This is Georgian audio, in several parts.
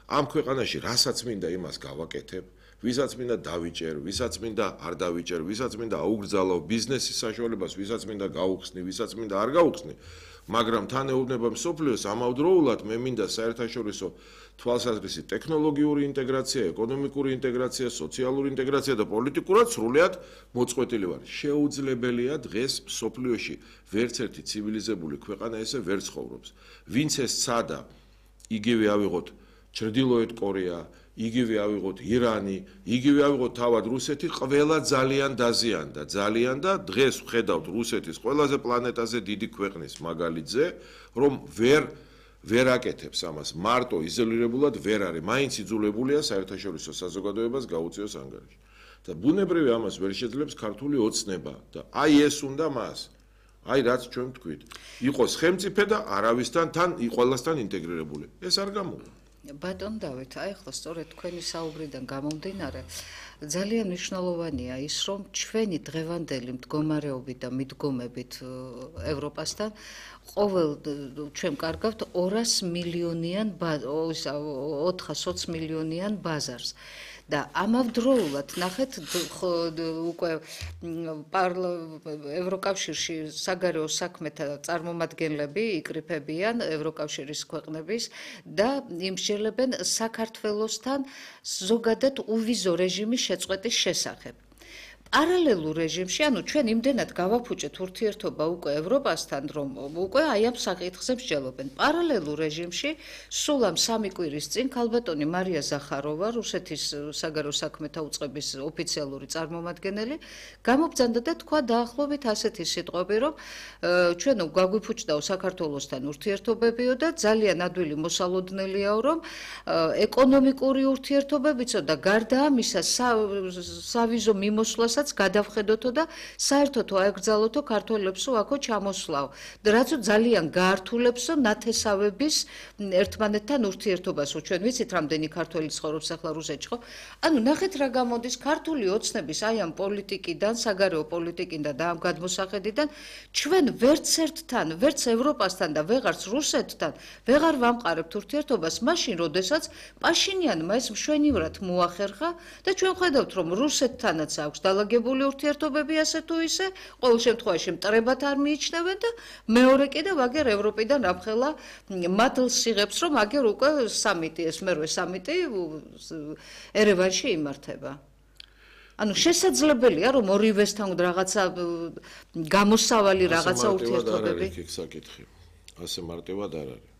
ამ ქვეყანაში რასაც მინდა იმას გავაკეთებ, ვისაც მინდა დავიჭერ, ვისაც მინდა არ დავიჭერ, ვისაც მინდა აუგრძალო ბიზნესის საშუალებას, ვისაც მინდა გავუხსნი, ვისაც მინდა არ გავუხსნი, მაგრამ თან ეუბნება მსოფლიოს ამავდროულად მე მინდა საერთაშორისო თვალსაზრისით ტექნოლოგიური ინტეგრაცია, ეკონომიკური ინტეგრაცია, სოციალური ინტეგრაცია და პოლიტიკურად სრულიად მოწყვეტილი ვარ. შეუძლებელია დღეს მსოფლიოში ვერც ერთი ცივილიზებული ქვეყანა ესე ვერ ცხოვრობს. ვინც ეს სცადა, იგივე ავიღოთ ჩრდილოეთ კორეა, იგივე ავიღოთ ირანი, იგივე ავიღოთ თავად რუსეთი, ყველა ძალიან დაზიანდა, ძალიან და დღეს ვხედავთ რუსეთის ყველაზე პლანეტაზე დიდი ქვეყნის მაგალითზე, რომ ვერ აკეთებს ამას, მარტო იზოლირებულად ვერ არის, მაინც იძულებულია საერთაშორისო საზოგადოებას გაუწიოს ანგარიში. და ბუნებრივი ამას ვერ შეძლებს ქართული ოცნება და აი ეს უნდა მას, აი რაც ჩვენ ვთქვით, იყოს ხელმწიფე და არავისთან თან ყველასთან ინტეგრირებული. ეს არ გამოვა. ბატონ დავით, აი ახლა სწორედ თქვენი საუბრიდან გამომდინარე, ძალიან მნიშვნელოვანია ის, რომ ჩვენი დღევანდელი მდგომარეობით და მიდგომებით ევროპასთან ყოველ ჩვენ კარგავთ 200 მილიონიან 420 მილიონიან ბაზარს. და ამავდროულად ნახეთ უკვე ევროკავშირში საგარეო საქმეთა წარმომადგენლები იკრიფებიან ევროკავშირის ქვეყნების და იმსჯელებენ საქართველოსთან ზოგადად უვიზო რეჟიმის შეწყვეტის შესახებ. პარალელურ რეჟიმში, ანუ ჩვენ იმდენად გავაფუჭეთ ურთიერთობა უკვე ევროპასთან, რომ უკვე აი ამ საკითხზე მსჯელობენ. პარალელურ რეჟიმში, სულ ამ 3 კვირის წინ ქალბატონი მარია ზახაროვა, რუსეთის საგარეო საქმეთა უწყების ოფიციალური წარმომადგენელი, გამობრძანდა და თქვა დაახლოებით ასეთი სიტყვები, რომ ჩვენ გვაგვიფუჭდაო საქართველოსთან ურთიერთობებიო და ძალიან ადვილი მოსალოდნელიაო, რომ ეკონომიკური ურთიერთობებიცო და გარდა ამისა სავიზო მიმოსვლას გადავხედოთო და საერთოდ აეგრძალოთო ქართველებსო აქო ჩამოსვლაო. რაცო ძალიან გაართულებსო ნათესავების ერთმანეთთან ურთიერთობასო. ჩვენ ვიცით რამდენი ქართველი ცხოვრობს ახლა რუსეთში, ხო? ანუ ნახეთ რა გამოდის ქართული ოცნების აი ამ პოლიტიკიდან, საგარეო პოლიტიკიდან და ამ გადმოსახედიდან ჩვენ ვერც ერთთან, ვერც ევროპასთან და ვეღარც რუსეთთან ვეღარ ვამყარებთ ურთიერთობას, მაშინ როდესაც პაშინიანმა ეს მშვენივრად მოახერხა და ჩვენ ხედავთ რომ რუსეთთანაც აქვს დალაგებული ურთიერთობები ასე თუ ისე, ყოველ შემთხვევაში მტრებად არ მიიჩნევენ და მეორე კიდევ აგერ ევროპიდან ამხელა მათ სიღებს, რომ აგერ უკვე სამიტი, ეს მერვე სამიტი ერევანში იმართება. ანუ შესაძლებელია რომ ორივესთან რაღაცა გამოსავალი რაღაცა ურთიერთობები. იქ საკითხი. ასე მარტივად არ არის.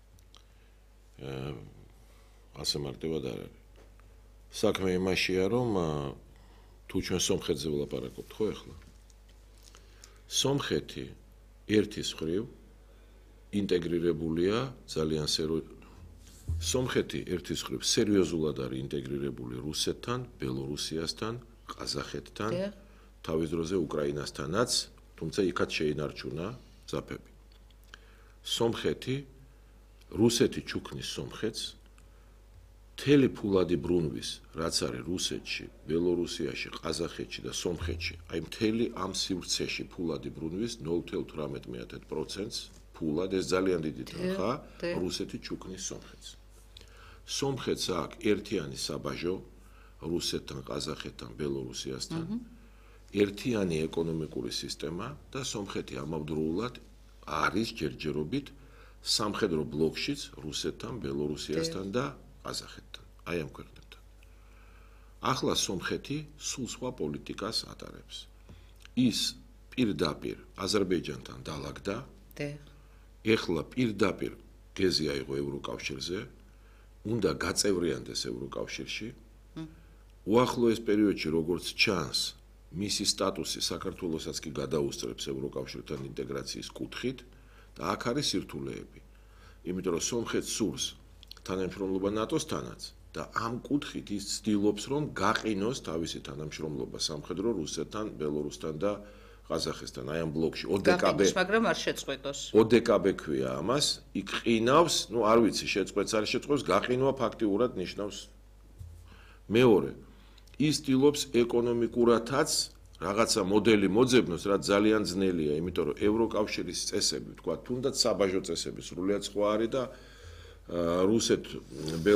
ასე მარტივად არ არის. საქმე იმაშია რომ თუ ჩვენ სომხეთზე ვლაპარაკობთ, ხო ახლა? სომხეთი ერთის მხრივ ინტეგრირებულია ძალიან სომხეთი ერთის მხრივ სერიოზულად არის ინტეგრირებული რუსეთთან, ბელორუსიასთან, ყაზახეთთან, თავის დროზე უკრაინასთანაც, თუმცა იქაც შეინარჩუნა ძაფები. რუსეთი ჩუქნის სომხეთს მთელი ფულადი ბრუნვის, რაც არის რუსეთში, ბელორუსიაში, ყაზახეთში და სომხეთში, აი მთელი ამ სივრცეში ფულადი ბრუნვის 0.18%-ს ფულად, ეს ძალიან დიდი თანხა, რუსეთი ჩუქნის სომხეთს. სომხეთს აქვს ერთიანი საბაჟო რუსეთთან, ყაზახეთთან, ბელორუსიასთან, ერთიანი ეკონომიკური სისტემა და სომხეთი ამავდროულად არის ჯერჯერობით სამხედრო ბლოკშიც რუსეთთან, ბელორუსიასთან და ყაზახეთთან, აი ამ ქვეყნებთან. ახლა სომხეთი სულ სხვა პოლიტიკას ატარებს. ის პირდაპირ აზერბაიჯანთან დალაგდა. ეხლა პირდაპირ გეზი აიღო ევროკავშირზე, უნდა გაწევრიანდეს ევროკავშირში. უახლოეს პერიოდში როგორც ჩანს, მისი სტატუსი საქართველოსაც კი გადაუსწრებს ევროკავშირთან ინტეგრაციის კუთხით და აქ არის სირთულეები. იმიტომ რომ სომხეთს სურს თანამშრომლობა ნატოსთანაც და ამ კუთხით ის ცდილობს რომ გაყინოს თავისი თანამშრომლობა სამხედრო რუსეთთან, ბელორუსთან და ყაზახეთთან, აი ამ ბლოკში ODKB, მაგრამ არ შეწყვეტოს. ODKB ქვია ამას, იქ ყინავს, ნუ არ ვიცი, შეწყვეტს არ შეწყვეტს, გაყინვა ფაქტიურად ნიშნავს მეორე. ის ცდილობს ეკონომიკურათაც რაღაცა მოდელი მოძებნოს, რაც ძალიან ძნელია, იმიტომ რომ ევროკავშირის წესები, თქვა, თუნდაც საბაჟო წესები სრულიად სხვა არის და რუსეთ